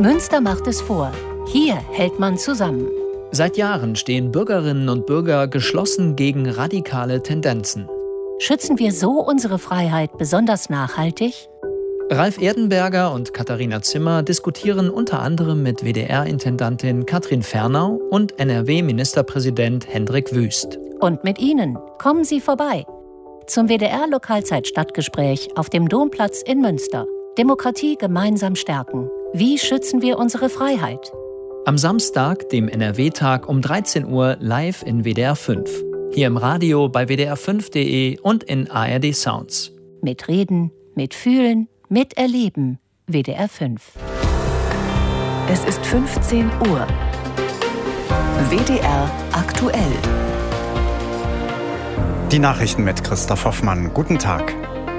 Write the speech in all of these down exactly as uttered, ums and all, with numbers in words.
Münster macht es vor. Hier hält man zusammen. Seit Jahren stehen Bürgerinnen und Bürger geschlossen gegen radikale Tendenzen. Schützen wir so unsere Freiheit besonders nachhaltig? Ralf Erdenberger und Katharina Zimmer diskutieren unter anderem mit W D R-Intendantin Katrin Fernau und N R W-Ministerpräsident Hendrik Wüst. Und mit Ihnen kommen Sie vorbei zum W D R-Lokalzeit-Stadtgespräch auf dem Domplatz in Münster. Demokratie gemeinsam stärken. Wie schützen wir unsere Freiheit? Am Samstag, dem N R W-Tag um dreizehn Uhr live in W D R fünf. Hier im Radio bei w d r fünf punkt d e und in A R D Sounds. Mitreden, mitfühlen, miterleben. W D R fünf. Es ist fünfzehn Uhr. W D R aktuell. Die Nachrichten mit Christoph Hoffmann. Guten Tag.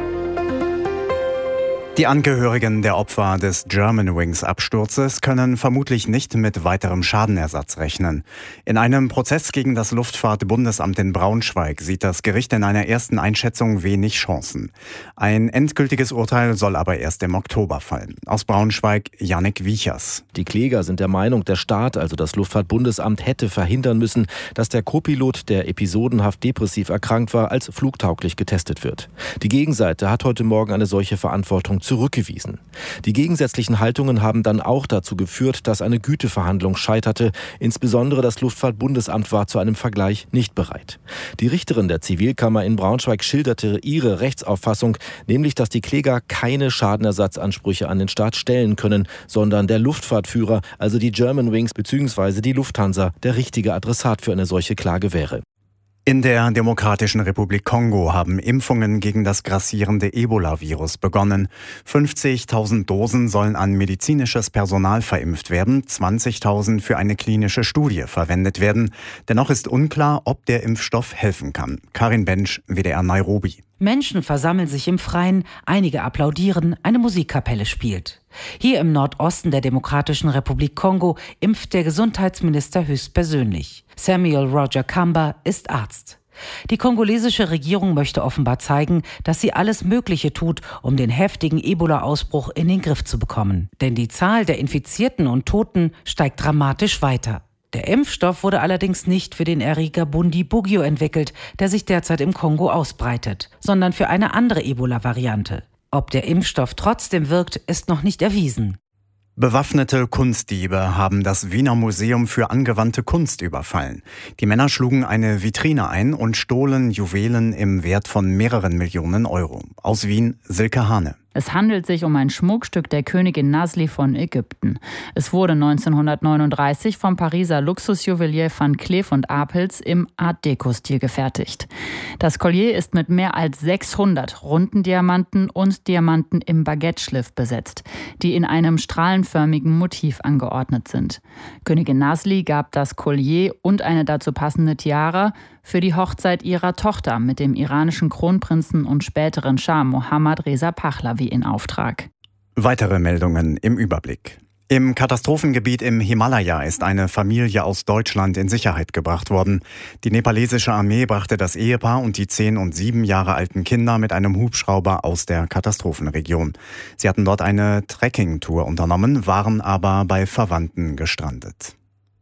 Die Angehörigen der Opfer des Germanwings-Absturzes können vermutlich nicht mit weiterem Schadenersatz rechnen. In einem Prozess gegen das Luftfahrtbundesamt in Braunschweig sieht das Gericht in einer ersten Einschätzung wenig Chancen. Ein endgültiges Urteil soll aber erst im Oktober fallen. Aus Braunschweig, Jannik Wiechers. Die Kläger sind der Meinung, der Staat, also das Luftfahrtbundesamt, hätte verhindern müssen, dass der Co-Pilot, der episodenhaft depressiv erkrankt war, als flugtauglich getestet wird. Die Gegenseite hat heute Morgen eine solche Verantwortung zurückgewiesen. Die gegensätzlichen Haltungen haben dann auch dazu geführt, dass eine Güteverhandlung scheiterte. Insbesondere das Luftfahrtbundesamt war zu einem Vergleich nicht bereit. Die Richterin der Zivilkammer in Braunschweig schilderte ihre Rechtsauffassung, nämlich, dass die Kläger keine Schadenersatzansprüche an den Staat stellen können, sondern der Luftfahrtführer, also die Germanwings bzw. die Lufthansa, der richtige Adressat für eine solche Klage wäre. In der Demokratischen Republik Kongo haben Impfungen gegen das grassierende Ebola-Virus begonnen. fünfzigtausend Dosen sollen an medizinisches Personal verimpft werden, zwanzigtausend für eine klinische Studie verwendet werden. Dennoch ist unklar, ob der Impfstoff helfen kann. Karin Bensch, W D R Nairobi. Menschen versammeln sich im Freien, einige applaudieren, eine Musikkapelle spielt. Hier im Nordosten der Demokratischen Republik Kongo impft der Gesundheitsminister höchstpersönlich. Samuel Roger Kamba ist Arzt. Die kongolesische Regierung möchte offenbar zeigen, dass sie alles Mögliche tut, um den heftigen Ebola-Ausbruch in den Griff zu bekommen. Denn die Zahl der Infizierten und Toten steigt dramatisch weiter. Der Impfstoff wurde allerdings nicht für den Erreger Bundibugyo entwickelt, der sich derzeit im Kongo ausbreitet, sondern für eine andere Ebola-Variante. Ob der Impfstoff trotzdem wirkt, ist noch nicht erwiesen. Bewaffnete Kunstdiebe haben das Wiener Museum für angewandte Kunst überfallen. Die Männer schlugen eine Vitrine ein und stohlen Juwelen im Wert von mehreren Millionen Euro. Aus Wien, Silke Hane. Es handelt sich um ein Schmuckstück der Königin Nasli von Ägypten. Es wurde neunzehnhundertneununddreißig vom Pariser Luxusjuwelier Van Cleef und Arpels im Art-Deco-Stil gefertigt. Das Collier ist mit mehr als sechshundert runden Diamanten und Diamanten im Baguette-Schliff besetzt, die in einem strahlenförmigen Motiv angeordnet sind. Königin Nasli gab das Collier und eine dazu passende Tiara für die Hochzeit ihrer Tochter mit dem iranischen Kronprinzen und späteren Schah Mohammad Reza Pahlavi in Auftrag. Weitere Meldungen im Überblick. Im Katastrophengebiet im Himalaya ist eine Familie aus Deutschland in Sicherheit gebracht worden. Die nepalesische Armee brachte das Ehepaar und die zehn und sieben Jahre alten Kinder mit einem Hubschrauber aus der Katastrophenregion. Sie hatten dort eine Trekkingtour unternommen, waren aber bei Verwandten gestrandet.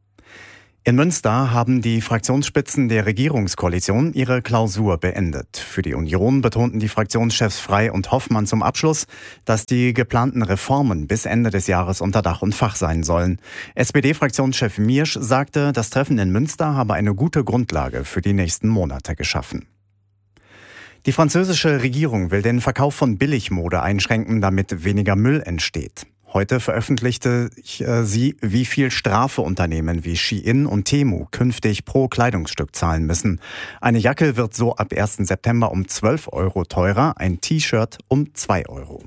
In Münster haben die Fraktionsspitzen der Regierungskoalition ihre Klausur beendet. Für die Union betonten die Fraktionschefs Frey und Hoffmann zum Abschluss, dass die geplanten Reformen bis Ende des Jahres unter Dach und Fach sein sollen. S P D-Fraktionschef Miersch sagte, das Treffen in Münster habe eine gute Grundlage für die nächsten Monate geschaffen. Die französische Regierung will den Verkauf von Billigmode einschränken, damit weniger Müll entsteht. Heute veröffentlichte sie, wie viel Strafe Unternehmen wie Shein und Temu künftig pro Kleidungsstück zahlen müssen. Eine Jacke wird so ab ersten September um zwölf Euro teurer, ein T-Shirt um zwei Euro.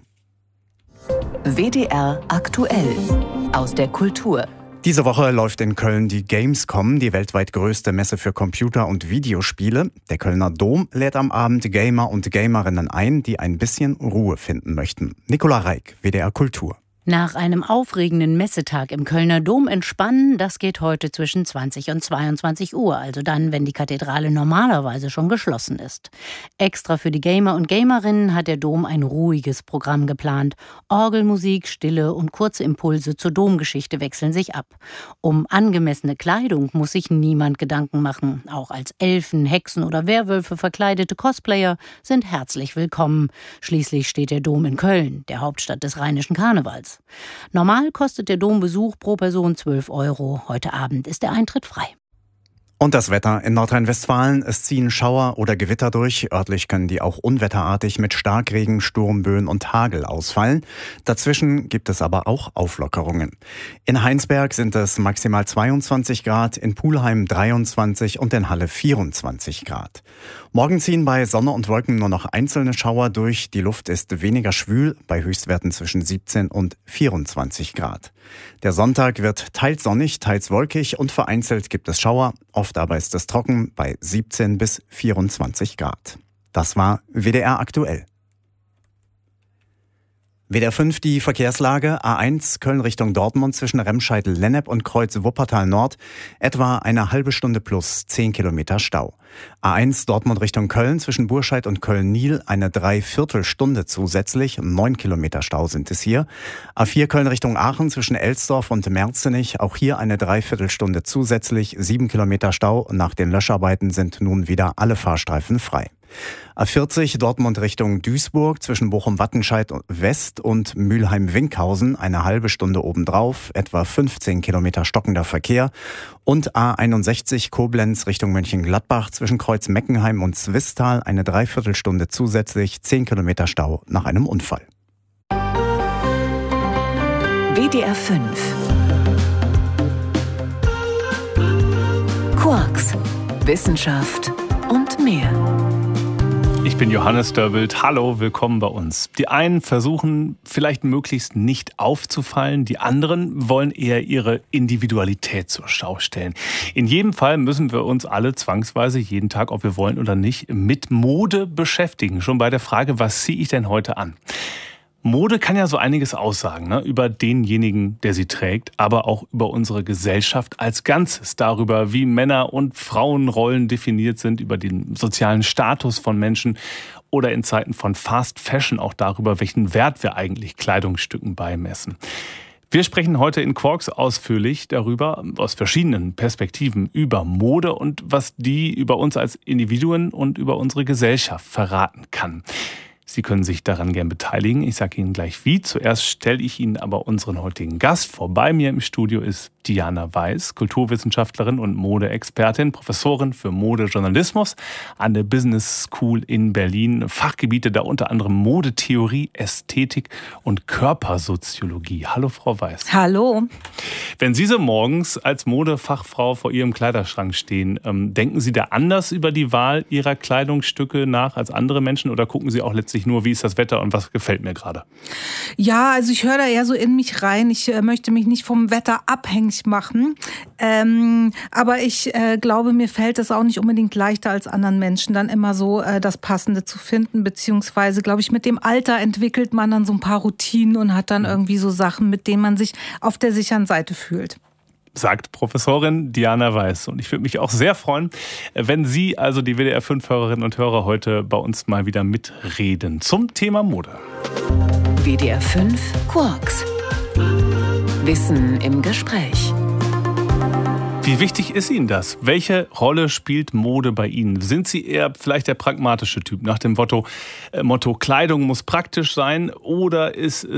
W D R aktuell aus der Kultur. Diese Woche läuft in Köln die Gamescom, die weltweit größte Messe für Computer- und Videospiele. Der Kölner Dom lädt am Abend Gamer und Gamerinnen ein, die ein bisschen Ruhe finden möchten. Nicola Reik, W D R Kultur. Nach einem aufregenden Messetag im Kölner Dom entspannen, das geht heute zwischen zwanzig und zweiundzwanzig Uhr, also dann, wenn die Kathedrale normalerweise schon geschlossen ist. Extra für die Gamer und Gamerinnen hat der Dom ein ruhiges Programm geplant. Orgelmusik, Stille und kurze Impulse zur Domgeschichte wechseln sich ab. Um angemessene Kleidung muss sich niemand Gedanken machen. Auch als Elfen, Hexen oder Werwölfe verkleidete Cosplayer sind herzlich willkommen. Schließlich steht der Dom in Köln, der Hauptstadt des rheinischen Karnevals. Normal kostet der Dombesuch pro Person zwölf Euro. Heute Abend ist der Eintritt frei. Und das Wetter in Nordrhein-Westfalen. Es ziehen Schauer oder Gewitter durch. Örtlich können die auch unwetterartig mit Starkregen, Sturmböen und Hagel ausfallen. Dazwischen gibt es aber auch Auflockerungen. In Heinsberg sind es maximal zweiundzwanzig Grad, in Pulheim dreiundzwanzig und in Halle vierundzwanzig Grad. Morgen ziehen bei Sonne und Wolken nur noch einzelne Schauer durch. Die Luft ist weniger schwül, bei Höchstwerten zwischen siebzehn und vierundzwanzig Grad. Der Sonntag wird teils sonnig, teils wolkig und vereinzelt gibt es Schauer. Oft aber ist es trocken bei siebzehn bis vierundzwanzig Grad. Das war W D R aktuell. W D R fünf die Verkehrslage. A eins Köln Richtung Dortmund zwischen Remscheid-Lennep und Kreuz Wuppertal Nord. Etwa eine halbe Stunde plus zehn Kilometer Stau. A eins Dortmund Richtung Köln zwischen Burscheid und Köln-Niel eine Dreiviertelstunde zusätzlich. neun Kilometer Stau sind es hier. A vier Köln Richtung Aachen zwischen Elsdorf und Merzenich. Auch hier eine Dreiviertelstunde zusätzlich. sieben Kilometer Stau. Nach den Löscharbeiten sind nun wieder alle Fahrstreifen frei. A vierzig Dortmund Richtung Duisburg zwischen Bochum-Wattenscheid West und Mülheim-Winkhausen eine halbe Stunde obendrauf, etwa fünfzehn Kilometer stockender Verkehr. Und A einundsechzig Koblenz Richtung Mönchengladbach zwischen Kreuz-Meckenheim und Zwistal eine Dreiviertelstunde zusätzlich, zehn Kilometer Stau nach einem Unfall. W D R fünf Quarks, Wissenschaft und mehr. Ich bin Johannes Dörbelt. Hallo, willkommen bei uns. Die einen versuchen vielleicht möglichst nicht aufzufallen, die anderen wollen eher ihre Individualität zur Schau stellen. In jedem Fall müssen wir uns alle zwangsweise jeden Tag, ob wir wollen oder nicht, mit Mode beschäftigen. Schon bei der Frage, was ziehe ich denn heute an? Mode kann ja so einiges aussagen, ne? Über denjenigen, der sie trägt, aber auch über unsere Gesellschaft als Ganzes, darüber, wie Männer- und Frauenrollen definiert sind, über den sozialen Status von Menschen oder in Zeiten von Fast Fashion auch darüber, welchen Wert wir eigentlich Kleidungsstücken beimessen. Wir sprechen heute in Quarks ausführlich darüber, aus verschiedenen Perspektiven, über Mode und was die über uns als Individuen und über unsere Gesellschaft verraten kann. Sie können sich daran gern beteiligen. Ich sage Ihnen gleich wie. Zuerst stelle ich Ihnen aber unseren heutigen Gast vor. Bei mir im Studio ist Diana Weiß, Kulturwissenschaftlerin und Modeexpertin, Professorin für Modejournalismus an der Business School in Berlin. Fachgebiete da unter anderem Modetheorie, Ästhetik und Körpersoziologie. Hallo, Frau Weiß. Hallo. Wenn Sie so morgens als Modefachfrau vor Ihrem Kleiderschrank stehen, ähm, denken Sie da anders über die Wahl Ihrer Kleidungsstücke nach als andere Menschen oder gucken Sie auch letztlich nur, wie ist das Wetter und was gefällt mir gerade? Ja, also ich höre da eher so in mich rein. Ich äh, möchte mich nicht vom Wetter abhängig machen. Ähm, aber ich äh, glaube, mir fällt es auch nicht unbedingt leichter als anderen Menschen, dann immer so äh, das Passende zu finden. Beziehungsweise, glaube ich, mit dem Alter entwickelt man dann so ein paar Routinen und hat dann irgendwie so Sachen, mit denen man sich auf der sicheren Seite fühlt. Sagt Professorin Diana Weiß. Und ich würde mich auch sehr freuen, wenn Sie, also die W D R fünf Hörerinnen und Hörer, heute bei uns mal wieder mitreden zum Thema Mode. W D R fünf Quarks. Wissen im Gespräch. Wie wichtig ist Ihnen das? Welche Rolle spielt Mode bei Ihnen? Sind Sie eher vielleicht der pragmatische Typ nach dem Motto, äh, Motto Kleidung muss praktisch sein oder ist